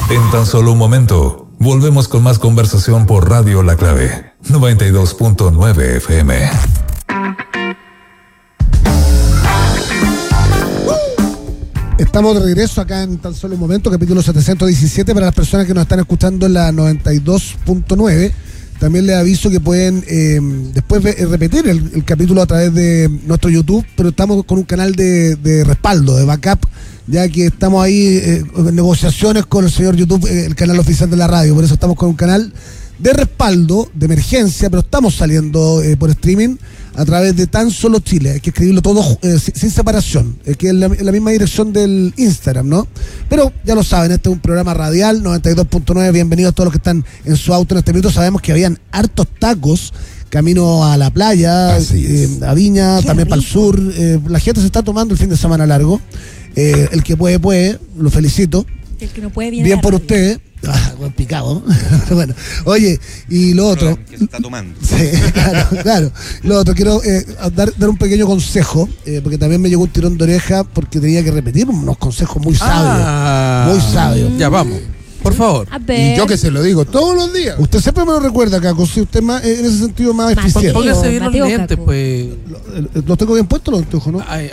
En tan solo un momento, volvemos con más conversación por Radio La Clave, 92.9 FM. Estamos de regreso acá en tan solo un momento, capítulo 717, para las personas que nos están escuchando en la 92.9. También les aviso que pueden después repetir el capítulo a través de nuestro YouTube, pero estamos con un canal de respaldo, de backup, ya que estamos ahí en negociaciones con el señor YouTube, el canal oficial de la radio. Por eso estamos con un canal de respaldo, de emergencia, pero estamos saliendo por streaming a través de Tan Solo Chile. Hay que escribirlo todo sin separación, que es la misma dirección del Instagram, ¿no? Pero ya lo saben, este es un programa radial, 92.9. Bienvenidos a todos los que están en su auto en este minuto. Sabemos que habían hartos tacos camino a la playa, a Viña, qué también rico. Para el sur. La gente se está tomando el fin de semana largo. El que puede, lo felicito. El que no puede, viene bien por ustedes. Buen picado. Bueno, oye, y lo otro que se está tomando. Sí, claro. Lo otro, quiero dar un pequeño consejo, porque también me llegó un tirón de oreja porque tenía que repetir unos consejos muy sabios. Muy sabios. Ya vamos. Por favor. Y yo que se lo digo todos los días. Usted siempre me lo recuerda, Caco. Si usted más, en ese sentido más eficiente. Póngase bien los lentes, pues. ¿Los tengo bien puestos los anteojos, no?